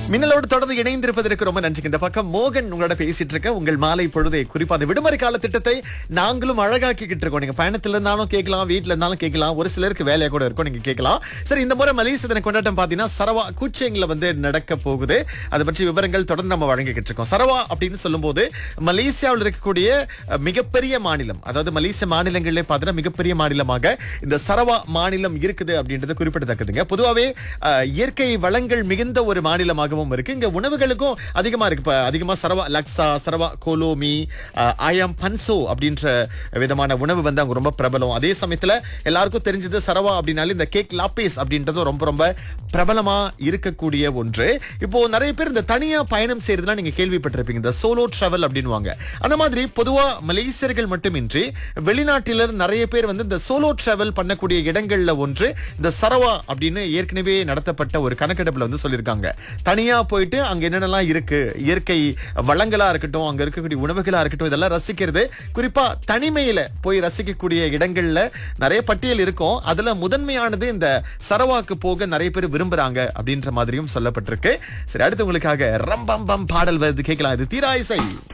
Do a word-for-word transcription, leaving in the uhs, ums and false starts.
மின்னலோடு தொடர்ந்து இணைந்திருப்பதற்கு ரொம்ப நன்றி. இந்த பக்கம் மோகன் உங்களோட பேசிட்டு இருக்க. உங்கள் மாலை பொழுதை குறிப்பா அந்த விடுமுறை கால திட்டத்தை நாங்களும் அழகாக்கிட்டு இருக்கோம். நீங்க பயணத்துல இருந்தாலும் கேட்கலாம், வீட்டுல இருந்தாலும் கேட்கலாம், ஒரு சிலருக்கு வேலையா கூட இருக்கும், நீங்க கேட்கலாம். சரி, இந்த முறை மலேசிய தின கொண்டாட்டம் பாத்தீங்கன்னா சரவா கூச்சேங்கில வந்து நடக்க போகுது. அதை பற்றி விவரங்கள் தொடர்ந்து நம்ம வழங்கிக்கிட்டு இருக்கோம். சரவா அப்படின்னு சொல்லும் போது மலேசியாவில் இருக்கக்கூடிய மிகப்பெரிய மாநிலம், அதாவது மலேசிய மாநிலங்களிலே பார்த்தீங்கன்னா மிகப்பெரிய மாநிலமாக இந்த சரவா மாநிலம் இருக்குது அப்படின்றது குறிப்பிடத்தக்கதுங்க. பொதுவாகவே இயற்கை வளங்கள் மிகுந்த ஒரு மாநிலமாகவும் இருக்கு. இங்க உணவுகளுக்கும் அதிகமா இருக்கு. இப்ப அதிகமா சரவா லக்ஸா, சரவா கோலோமி, ஆயம் பன்சோ அப்படின்ற விதமான உணவு வந்து அங்க ரொம்ப பிரபலம். அதே சமயத்துல எல்லாருக்கும் தெரிஞ்சது சரவா அப்படின்னாலே இந்த கேக் லாப்பேஸ் அப்படின்றது ரொம்ப ரொம்ப பிரபலமா இருக்கக்கூடிய ஒன்று. இப்போ நிறைய பேர் இந்த தனியா பயணம் செய்யறதுலாம் நீங்க கேள்விப்பட்டிருப்பீங்க, இந்த சோலோ டிராவல் அப்படின்வாங்க. அந்த மாதிரி பொதுவா மலேசியர்கள் மட்டுமின்றி வெளிநாட்டில நிறைய பேர் வந்து இந்த சோலோ டிராவல் பண்ணக்கூடிய இடங்கள்ல ஒன்று இந்த சரவா அப்படின்னு ஏற்கனவே நடத்தப்பட்ட ஒரு கணக்கெடுப்புல வந்து சொல்லியிருக்காங்க. தனியா போயிட்டு அங்க என்னென்னலாம் இருக்கு, இயற்கை வளங்களா இருக்கட்டும், அங்க இருக்கக்கூடிய உணவுகளா இருக்கட்டும், இதெல்லாம் ரசிக்கிறது. குறிப்பா தனிமையில போய் ரசிக்கக்கூடிய இடங்கள்ல நிறைய பட்டியல் இருக்கும். அதுல முதன்மையானது இந்த சரவாக்கு போக நிறைய பேர் விரும்புறாங்க அப்படின்ற மாதிரியும் சொல்லப்பட்டிருக்கு. சரி, அடுத்து உங்களுக்காக ரம்பம் பம் பாடல் வருது, கேட்கலாம். இது தீரா இசை.